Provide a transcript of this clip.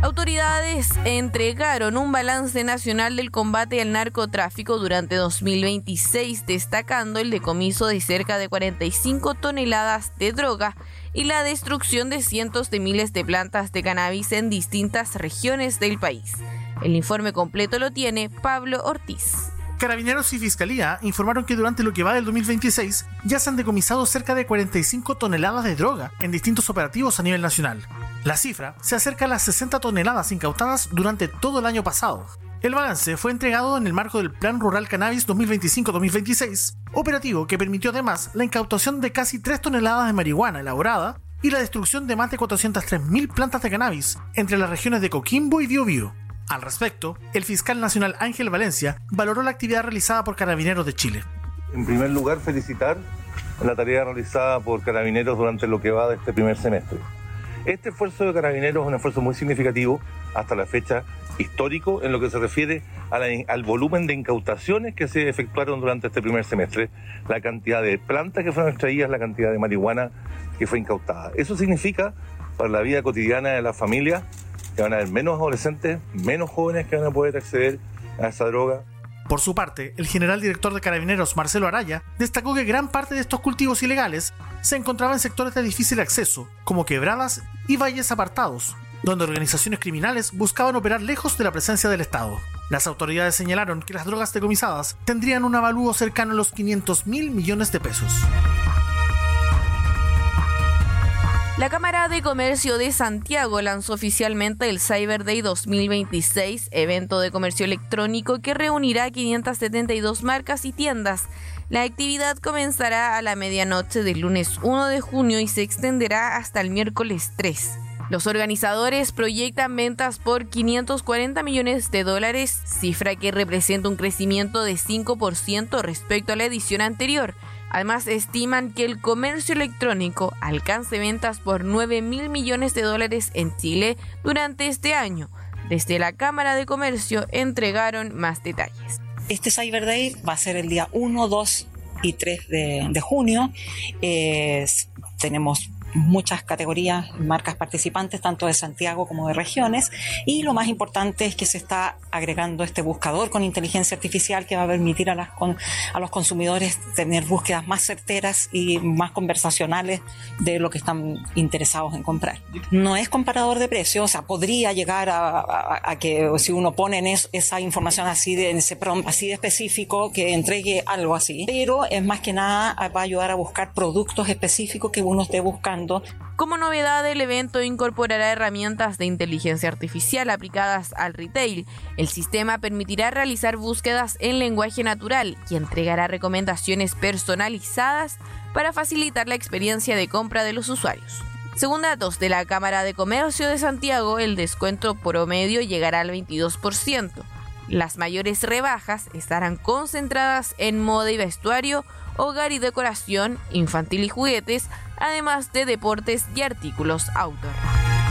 Autoridades entregaron un balance nacional del combate al narcotráfico durante 2026, destacando el decomiso de cerca de 45 toneladas de droga y la destrucción de cientos de miles de plantas de cannabis en distintas regiones del país. El informe completo lo tiene Pablo Ortiz. Carabineros y Fiscalía informaron que durante lo que va del 2026 ya se han decomisado cerca de 45 toneladas de droga en distintos operativos a nivel nacional. La cifra se acerca a las 60 toneladas incautadas durante todo el año pasado. El balance fue entregado en el marco del Plan Rural Cannabis 2025-2026, operativo que permitió además la incautación de casi 3 toneladas de marihuana elaborada y la destrucción de más de 403.000 plantas de cannabis entre las regiones de Coquimbo y Biobío. Al respecto, el fiscal nacional Ángel Valencia valoró la actividad realizada por Carabineros de Chile. En primer lugar, felicitar la tarea realizada por Carabineros durante lo que va de este primer semestre. Este esfuerzo de Carabineros es un esfuerzo muy significativo, hasta la fecha histórico, en lo que se refiere al volumen de incautaciones que se efectuaron durante este primer semestre, la cantidad de plantas que fueron extraídas, la cantidad de marihuana que fue incautada. Eso significa, para la vida cotidiana de las familias, que van a haber menos adolescentes, menos jóvenes que van a poder acceder a esa droga. Por su parte, el general director de Carabineros, Marcelo Araya, destacó que gran parte de estos cultivos ilegales se encontraba en sectores de difícil acceso, como quebradas y valles apartados, donde organizaciones criminales buscaban operar lejos de la presencia del Estado. Las autoridades señalaron que las drogas decomisadas tendrían un avalúo cercano a los 500.000 millones de pesos. La Cámara de Comercio de Santiago lanzó oficialmente el Cyber Day 2026, evento de comercio electrónico que reunirá 572 marcas y tiendas. La actividad comenzará a la medianoche del lunes 1 de junio y se extenderá hasta el miércoles 3. Los organizadores proyectan ventas por $540 millones, cifra que representa un crecimiento de 5% respecto a la edición anterior. Además, estiman que el comercio electrónico alcance ventas por $9.000 millones en Chile durante este año. Desde la Cámara de Comercio entregaron más detalles. Este Cyber Day va a ser el día 1, 2 y 3 de junio. Tenemos muchas categorías, marcas participantes, tanto de Santiago como de regiones, y lo más importante es que se está agregando este buscador con inteligencia artificial que va a permitir a los consumidores tener búsquedas más certeras y más conversacionales de lo que están interesados en comprar. No es comparador de precios, o sea, podría llegar a que si uno pone en esa información así en ese prompt así de específico, que entregue algo así, pero es más que nada va a ayudar a buscar productos específicos que uno esté buscando. Como novedad, el evento incorporará herramientas de inteligencia artificial aplicadas al retail. El sistema permitirá realizar búsquedas en lenguaje natural y entregará recomendaciones personalizadas para facilitar la experiencia de compra de los usuarios. Según datos de la Cámara de Comercio de Santiago, el descuento promedio llegará al 22%. Las mayores rebajas estarán concentradas en moda y vestuario, hogar y decoración, infantil y juguetes, además de deportes y artículos outdoor.